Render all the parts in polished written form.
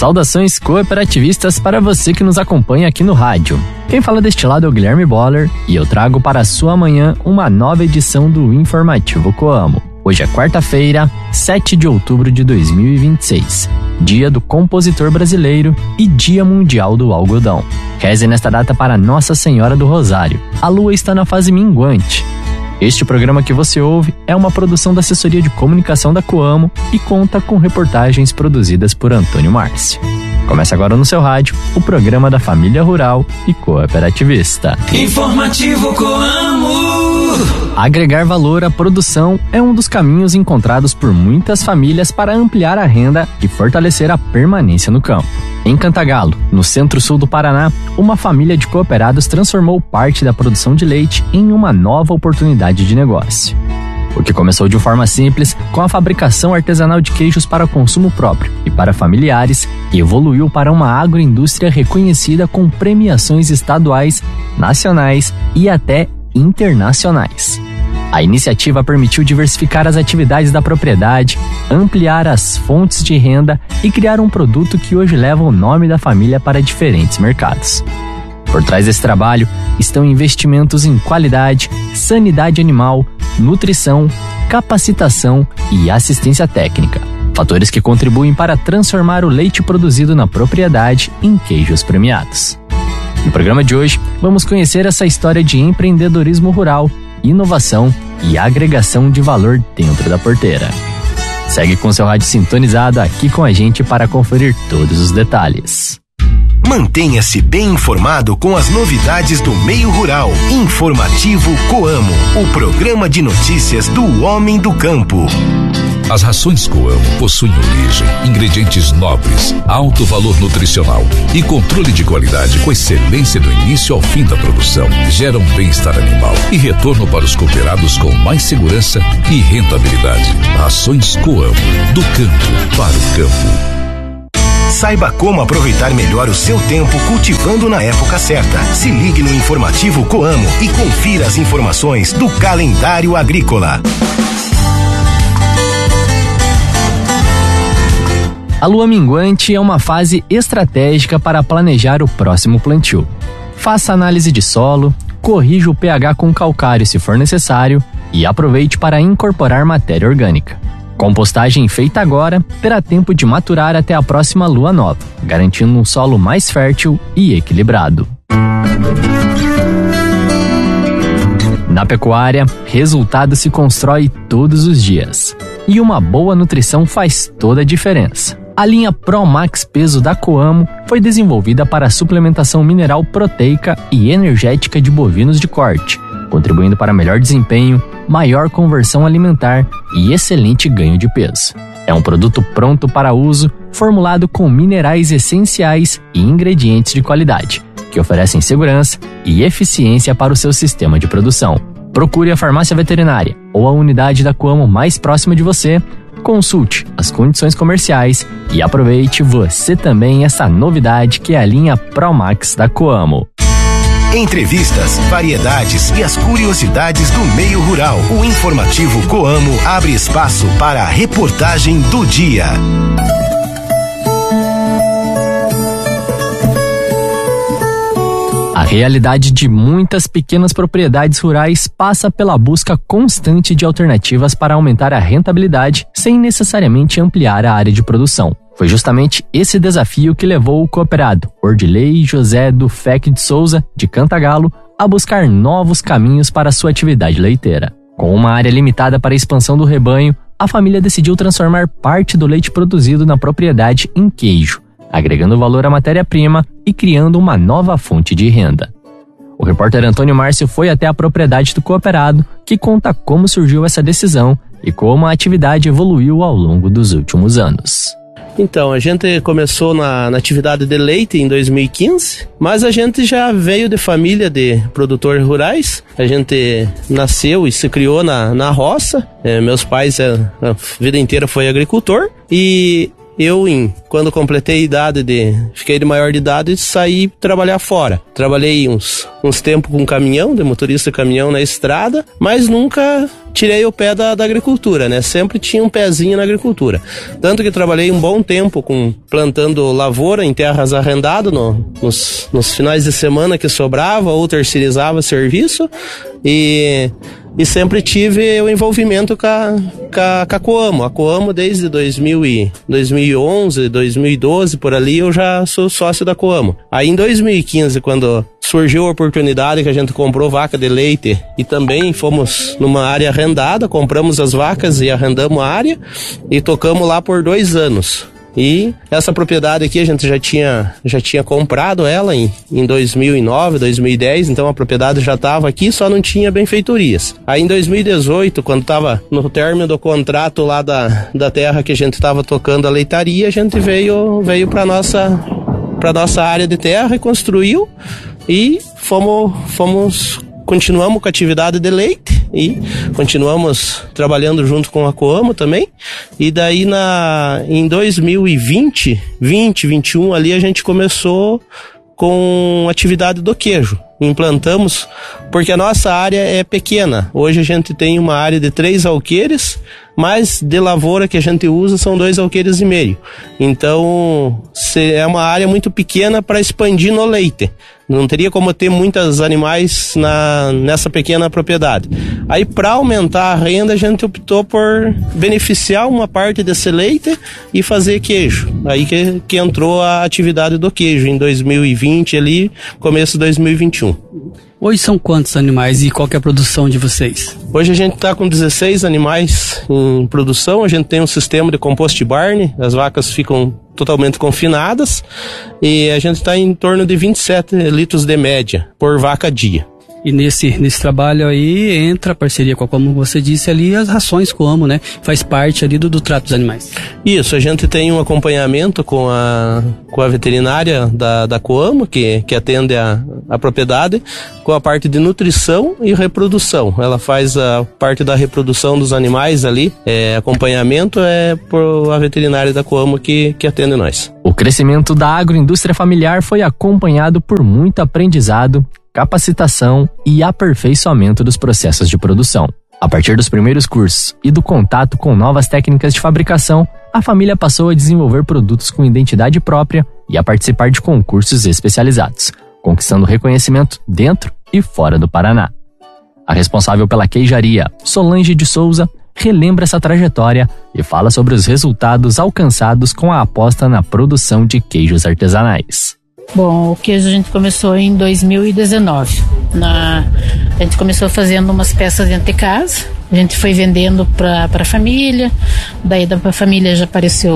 Saudações cooperativistas para você que nos acompanha aqui no rádio. Quem fala deste lado é o Guilherme Boller e eu trago para a sua manhã uma nova edição do Informativo Coamo. Hoje é quarta-feira, 7 de outubro de 2026, Dia do Compositor Brasileiro e Dia Mundial do Algodão. Reze nesta data para Nossa Senhora do Rosário. A lua está na fase minguante. Este programa que você ouve é uma produção da Assessoria de Comunicação da Coamo e conta com reportagens produzidas por Antônio Márcio. Começa agora no seu rádio o programa da família rural e cooperativista. Informativo Coamo. Agregar valor à produção é um dos caminhos encontrados por muitas famílias para ampliar a renda e fortalecer a permanência no campo. Em Cantagalo, no centro-sul do Paraná, uma família de cooperados transformou parte da produção de leite em uma nova oportunidade de negócio. O que começou de forma simples, com a fabricação artesanal de queijos para consumo próprio e para familiares, evoluiu para uma agroindústria reconhecida com premiações estaduais, nacionais e até internacionais. A iniciativa permitiu diversificar as atividades da propriedade, ampliar as fontes de renda e criar um produto que hoje leva o nome da família para diferentes mercados. Por trás desse trabalho estão investimentos em qualidade, sanidade animal, nutrição, capacitação e assistência técnica, fatores que contribuem para transformar o leite produzido na propriedade em queijos premiados. No programa de hoje, vamos conhecer essa história de empreendedorismo rural, inovação e agregação de valor dentro da porteira. Segue com seu rádio sintonizado aqui com a gente para conferir todos os detalhes. Mantenha-se bem informado com as novidades do meio rural. Informativo Coamo, o programa de notícias do homem do campo. As rações Coamo possuem origem, ingredientes nobres, alto valor nutricional e controle de qualidade com excelência do início ao fim da produção. Geram bem-estar animal e retorno para os cooperados com mais segurança e rentabilidade. Rações Coamo, do campo para o campo. Saiba como aproveitar melhor o seu tempo cultivando na época certa. Se ligue no Informativo Coamo e confira as informações do calendário agrícola. A lua minguante é uma fase estratégica para planejar o próximo plantio. Faça análise de solo, corrija o pH com calcário se for necessário e aproveite para incorporar matéria orgânica. Compostagem feita agora terá tempo de maturar até a próxima lua nova, garantindo um solo mais fértil e equilibrado. Na pecuária, resultado se constrói todos os dias. E uma boa nutrição faz toda a diferença. A linha ProMax Peso da Coamo foi desenvolvida para a suplementação mineral proteica e energética de bovinos de corte, contribuindo para melhor desempenho, maior conversão alimentar e excelente ganho de peso. É um produto pronto para uso, formulado com minerais essenciais e ingredientes de qualidade, que oferecem segurança e eficiência para o seu sistema de produção. Procure a farmácia veterinária ou a unidade da Coamo mais próxima de você, consulte as condições comerciais e aproveite você também essa novidade que é a linha ProMax da Coamo. Entrevistas, variedades e as curiosidades do meio rural. O Informativo Coamo abre espaço para a reportagem do dia. A realidade de muitas pequenas propriedades rurais passa pela busca constante de alternativas para aumentar a rentabilidade sem necessariamente ampliar a área de produção. Foi justamente esse desafio que levou o cooperado Ordilei José do Fec de Souza, de Cantagalo, a buscar novos caminhos para sua atividade leiteira. Com uma área limitada para a expansão do rebanho, a família decidiu transformar parte do leite produzido na propriedade em queijo, agregando valor à matéria-prima e criando uma nova fonte de renda. O repórter Antônio Márcio foi até a propriedade do cooperado, que conta como surgiu essa decisão e como a atividade evoluiu ao longo dos últimos anos. Então, a gente começou na atividade de leite em 2015, mas a gente já veio de família de produtores rurais. A gente nasceu e se criou na roça. Meus pais, a vida inteira foi agricultor. E eu, quando completei a idade fiquei de maior de idade e saí trabalhar fora. Trabalhei uns tempos com caminhão, de motorista de caminhão na estrada, mas nunca tirei o pé da agricultura, né? Sempre tinha um pezinho na agricultura. Tanto que trabalhei um bom tempo plantando lavoura em terras arrendadas nos finais de semana que sobrava ou terceirizava serviço e sempre tive o envolvimento com a Coamo. A Coamo desde 2011, 2012, por ali, eu já sou sócio da Coamo. Aí em 2015, quando surgiu a oportunidade que a gente comprou vaca de leite e também fomos numa área arrendada, compramos as vacas e arrendamos a área e tocamos lá por 2 anos. E essa propriedade aqui a gente já tinha comprado ela em 2009, 2010, então a propriedade já estava aqui, só não tinha benfeitorias. Aí em 2018, quando estava no término do contrato lá da terra que a gente estava tocando a leitaria, a gente veio para nossa área de terra e construiu e continuamos com a atividade de leite e continuamos trabalhando junto com a Coamo também. E daí em 2020, 2021 ali a gente começou com atividade do queijo. Implantamos, porque a nossa área é pequena. Hoje a gente tem uma área de 3 alqueires, mas de lavoura que a gente usa são 2,5 alqueires. Então, é uma área muito pequena para expandir no leite. Não teria como ter muitos animais nessa pequena propriedade. Aí, para aumentar a renda, a gente optou por beneficiar uma parte desse leite e fazer queijo. Aí que entrou a atividade do queijo em 2020, ali, começo de 2021. Hoje são quantos animais e qual que é a produção de vocês? Hoje a gente está com 16 animais em produção, a gente tem um sistema de compost barn, as vacas ficam totalmente confinadas e a gente está em torno de 27 litros de média por vaca dia. E nesse trabalho aí entra a parceria com a, como você disse ali, as rações Coamo, né? Faz parte ali do trato dos animais. Isso, a gente tem um acompanhamento com a veterinária da Coamo, que atende a propriedade, com a parte de nutrição e reprodução. Ela faz a parte da reprodução dos animais ali, acompanhamento por a veterinária da Coamo que atende nós. O crescimento da agroindústria familiar foi acompanhado por muito aprendizado, capacitação e aperfeiçoamento dos processos de produção. A partir dos primeiros cursos e do contato com novas técnicas de fabricação, a família passou a desenvolver produtos com identidade própria e a participar de concursos especializados, conquistando reconhecimento dentro e fora do Paraná. A responsável pela queijaria, Solange de Souza, relembra essa trajetória e fala sobre os resultados alcançados com a aposta na produção de queijos artesanais. Bom, o queijo a gente começou em 2019. A gente começou fazendo umas peças dentro de casa. A gente foi vendendo para a família. Daí da família já apareceu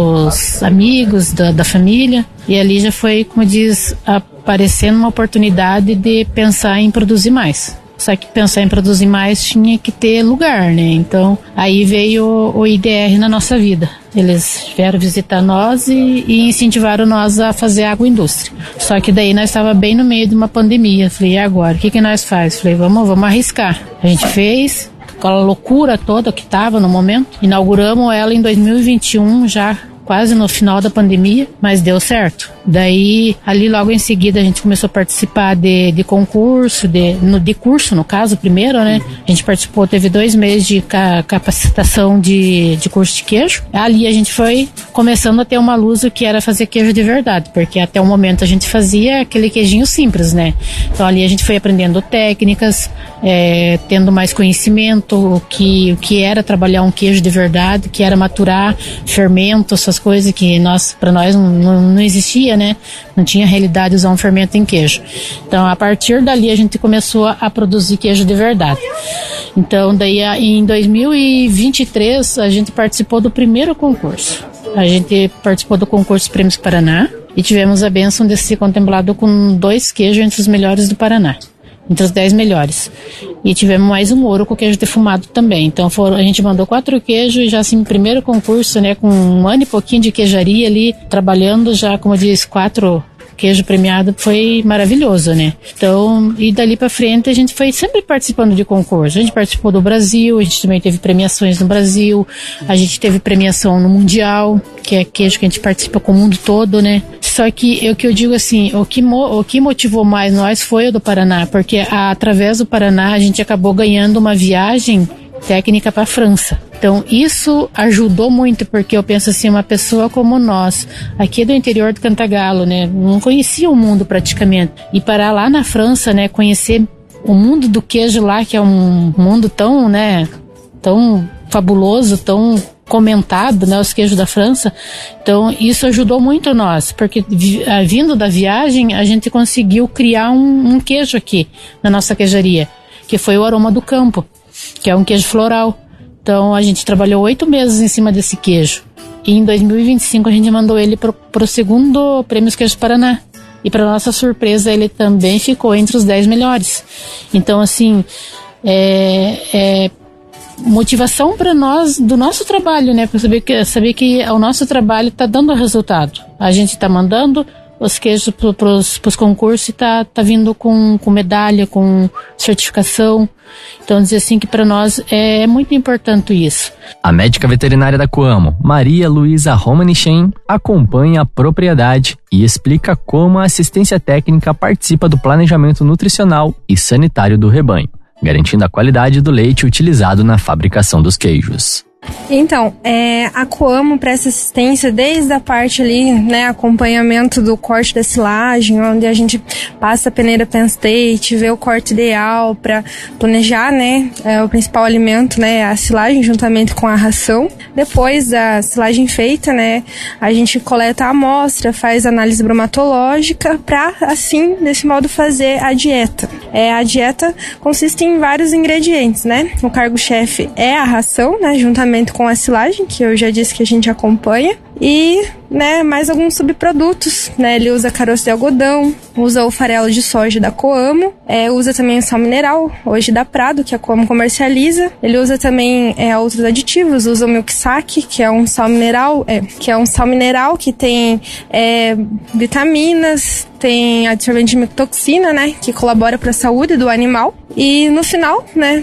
os amigos da família. E ali já foi, como diz, aparecendo uma oportunidade de pensar em produzir mais. Só que pensar em produzir mais tinha que ter lugar, né? Então, aí veio o IDR na nossa vida. Eles vieram visitar nós e incentivaram nós a fazer agroindústria. Só que daí nós estávamos bem no meio de uma pandemia. Falei, e agora? O que nós faz? Falei, vamos arriscar. A gente fez, com a loucura toda que estava no momento. Inauguramos ela em 2021 já, quase no final da pandemia, mas deu certo. Daí, ali logo em seguida, a gente começou a participar de concurso, de curso, no caso, primeiro, né? A gente participou, teve 2 meses de capacitação de curso de queijo. Ali a gente foi começando a ter uma luz do que era fazer queijo de verdade, porque até o momento a gente fazia aquele queijinho simples, né? Então ali a gente foi aprendendo técnicas, tendo mais conhecimento, o que era trabalhar um queijo de verdade, que era maturar fermento, essas coisas que para nós não existia, né? Não tinha realidade usar um fermento em queijo. Então, a partir dali, a gente começou a produzir queijo de verdade. Então, daí, em 2023, a gente participou do primeiro concurso. A gente participou do concurso Prêmios Paraná e tivemos a bênção de ser contemplado com 2 queijos entre os melhores do Paraná. Entre os 10 melhores. E tivemos mais um ouro com queijo defumado também. Então a gente mandou 4 queijos e já assim, primeiro concurso, né, com 1 ano e pouquinho de queijaria ali, trabalhando já, como diz, 4 queijo premiado, foi maravilhoso, né? Então, e dali pra frente a gente foi sempre participando de concurso. A gente participou do Brasil, a gente também teve premiações no Brasil, a gente teve premiação no Mundial, que é queijo que a gente participa com o mundo todo, né? Só que o que eu digo assim, o que motivou mais nós foi o do Paraná, porque através do Paraná a gente acabou ganhando uma viagem técnica para a França. Então isso ajudou muito, porque eu penso assim, uma pessoa como nós, aqui do interior do Cantagalo, né, não conhecia o mundo praticamente, e parar lá na França, né, conhecer o mundo do queijo lá, que é um mundo tão, né, tão fabuloso, tão comentado, né, os queijos da França. Então isso ajudou muito nós, porque vindo da viagem a gente conseguiu criar um queijo aqui na nossa queijaria, que foi o Aroma do Campo, que é um queijo floral. Então a gente trabalhou 8 meses em cima desse queijo, e em 2025 a gente mandou ele pro segundo Prêmio Queijos Paraná, e para nossa surpresa ele também ficou entre os 10 melhores. Então assim, motivação para nós do nosso trabalho, né? Para saber que o nosso trabalho está dando resultado. A gente está mandando os queijos pros concursos e tá vindo com medalha, com certificação. Então dizer assim que para nós é muito importante isso. A médica veterinária da Coamo, Maria Luísa Romanichem, acompanha a propriedade e explica como a assistência técnica participa do planejamento nutricional e sanitário do rebanho, garantindo a qualidade do leite utilizado na fabricação dos queijos. Então, a Coamo presta assistência desde a parte ali, né, acompanhamento do corte da silagem, onde a gente passa a peneira Penn-State, vê o corte ideal para planejar, né, o principal alimento, né, a silagem juntamente com a ração. Depois da silagem feita, né, a gente coleta a amostra, faz análise bromatológica para, assim, desse modo fazer a dieta. A dieta consiste em vários ingredientes, né, o cargo-chefe é a ração, né, juntamente com a silagem, que eu já disse que a gente acompanha, e, né, mais alguns subprodutos, né, ele usa caroço de algodão, usa o farelo de soja da Coamo, usa também o sal mineral, hoje da Prado, que a Coamo comercializa, ele usa também outros aditivos, usa o Milksack, que é um sal mineral, que tem vitaminas, tem absorvente de micotoxina, né, que colabora para a saúde do animal, e no final, né,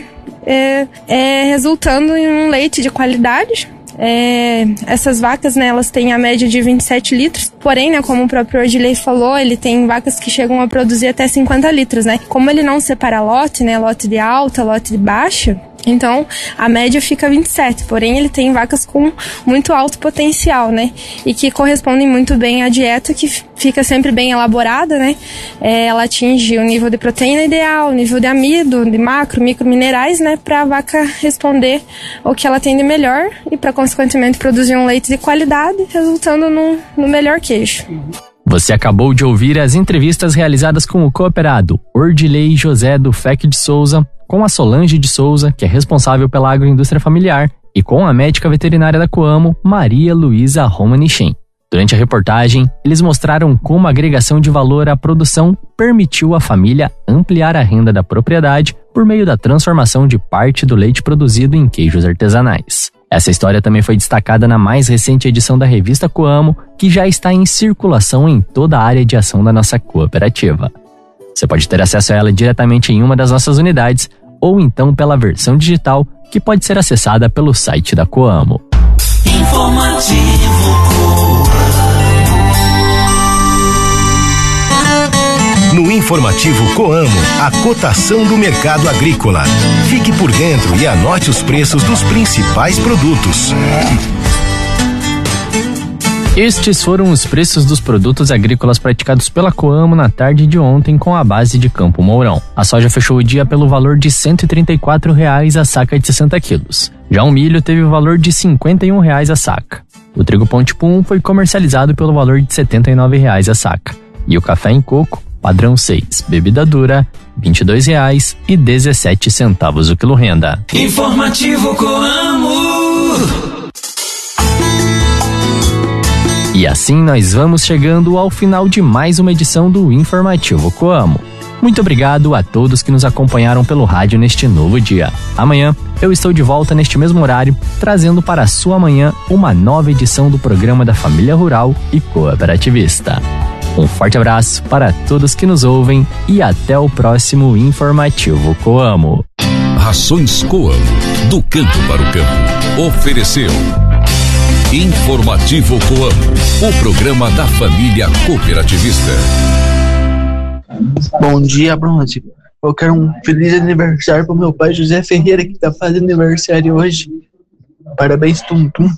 resultando em um leite de qualidade. Essas vacas, né, elas têm a média de 27 litros, porém, né, como o próprio Odilei falou, ele tem vacas que chegam a produzir até 50 litros, né, como ele não separa lote, né, lote de alta, lote de baixa, então a média fica 27, porém ele tem vacas com muito alto potencial, né, e que correspondem muito bem à dieta, que fica sempre bem elaborada, né, ela atinge o nível de proteína ideal, o nível de amido, de macro, micro minerais, né, para a vaca responder o que ela tem de melhor e para consequentemente produzir um leite de qualidade, resultando no melhor queijo. Você acabou de ouvir as entrevistas realizadas com o cooperado Ordilei José do FEC de Souza, com a Solange de Souza, que é responsável pela agroindústria familiar, e com a médica veterinária da Coamo, Maria Luísa Romanichem. Durante a reportagem, eles mostraram como a agregação de valor à produção permitiu à família ampliar a renda da propriedade por meio da transformação de parte do leite produzido em queijos artesanais. Essa história também foi destacada na mais recente edição da revista Coamo, que já está em circulação em toda a área de ação da nossa cooperativa. Você pode ter acesso a ela diretamente em uma das nossas unidades, ou então pela versão digital, que pode ser acessada pelo site da Coamo. No Informativo Coamo, a cotação do mercado agrícola. Fique por dentro e anote os preços dos principais produtos. Estes foram os preços dos produtos agrícolas praticados pela Coamo na tarde de ontem com a base de Campo Mourão. A soja fechou o dia pelo valor de R$ 134,00 a saca de 60 quilos. Já o milho teve o valor de R$ 51,00 a saca. O trigo Pão Tipo 1 foi comercializado pelo valor de R$ 79,00 a saca. E o café em coco, padrão 6, bebida dura, R$ 22,17 o quilo renda. Informativo Coamo. E assim nós vamos chegando ao final de mais uma edição do Informativo Coamo. Muito obrigado a todos que nos acompanharam pelo rádio neste novo dia. Amanhã eu estou de volta neste mesmo horário, trazendo para a sua manhã uma nova edição do programa da Família Rural e Cooperativista. Um forte abraço para todos que nos ouvem e até o próximo Informativo Coamo. Rações Coamo, do campo para o campo. Ofereceu Informativo Coamo, o programa da família cooperativista. Bom dia, Bronze. Eu quero um feliz aniversário pro meu pai José Ferreira, que tá fazendo aniversário hoje. Parabéns, Tum Tum.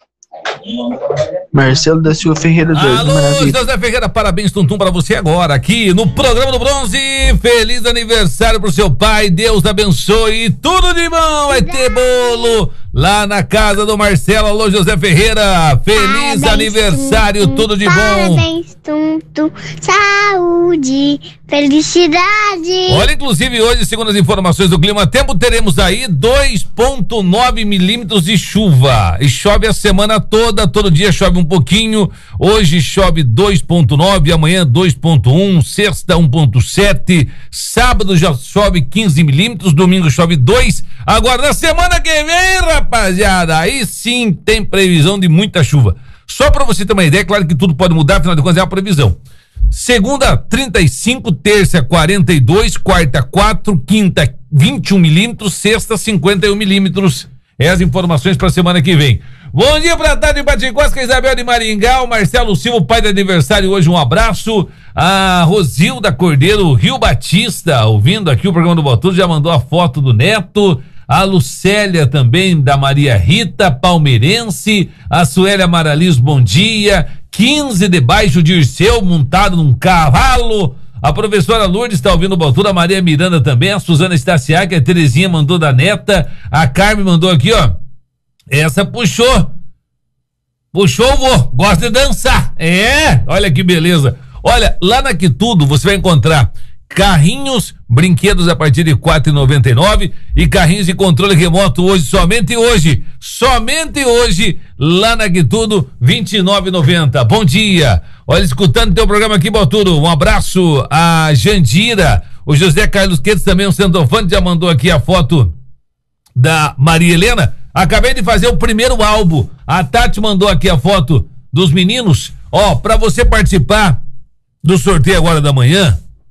Marcelo da Silva Ferreira do Alô, José Ferreira, parabéns, Tum Tum, pra você agora, aqui no programa do Bronze. Feliz aniversário pro seu pai, Deus abençoe, tudo de bom, vai ter bolo lá na casa do Marcelo. Alô, José Ferreira, feliz aniversário, tudo de bom. Parabéns, Tum Tum, saúde, felicidade. Olha, inclusive hoje, segundo as informações do Clima Tempo, teremos aí 2,9 milímetros de chuva, e chove a semana toda, todo dia chove um pouquinho. Hoje chove 2,9, amanhã 2,1, sexta 1,7, sábado já chove 15 milímetros, domingo chove 2. Agora na semana que vem, rapaziada, aí sim tem previsão de muita chuva. Só para você ter uma ideia, claro que tudo pode mudar, afinal de contas é a previsão. Segunda 35, terça 42, quarta 4, quinta 21 milímetros, sexta 51 milímetros. É as informações para a semana que vem. Bom dia pra Tati Paticosca, Isabel de Maringá, o Marcelo Silva, pai de aniversário hoje, um abraço. A Rosilda Cordeiro, Rio Batista, ouvindo aqui o programa do Botudo, já mandou a foto do neto. A Lucélia também, da Maria Rita, palmeirense. A Suélia Maraliz, bom dia. 15 debaixo de Irceu, montado num cavalo. A professora Lourdes está ouvindo o Botudo, a Maria Miranda também, a Suzana Estaciac, a Terezinha mandou da neta, a Carmen mandou aqui, ó. Essa puxou, vô, gosta de dançar. Olha que beleza. Olha, lá na Quitudo você vai encontrar carrinhos, brinquedos a partir de R$4,99 e carrinhos de controle remoto somente hoje, lá na Quitudo, R$29,90. Bom dia. Olha, escutando teu programa aqui, Botudo, um abraço a Jandira, o José Carlos Quedes também, um centrofante, já mandou aqui a foto da Maria Helena. Acabei de fazer o primeiro álbum. A Tati mandou aqui a foto dos meninos. Ó, pra você participar do sorteio agora da manhã,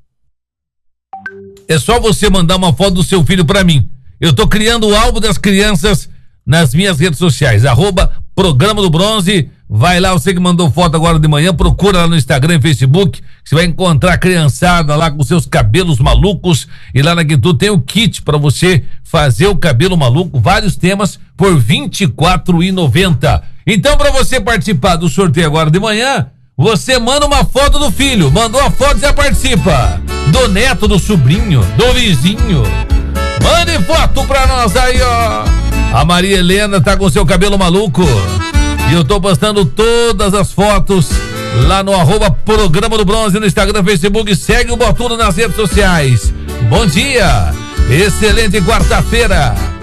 é só você mandar uma foto do seu filho pra mim. Eu tô criando o álbum das crianças nas minhas redes sociais, @Programa do Bronze. Vai lá, você que mandou foto agora de manhã, procura lá no Instagram e Facebook, você vai encontrar a criançada lá com seus cabelos malucos, e lá na Quitudo tem o kit para você fazer o cabelo maluco, vários temas por R$24,90. Então, para você participar do sorteio agora de manhã, você manda uma foto do filho, mandou a foto, já participa, do neto, do sobrinho, do vizinho. Mande foto pra nós aí, ó. A Maria Helena tá com seu cabelo maluco. E eu tô postando todas as fotos lá no @Programa do Bronze no Instagram, Facebook. Segue o Botudo nas redes sociais. Bom dia, excelente quarta-feira.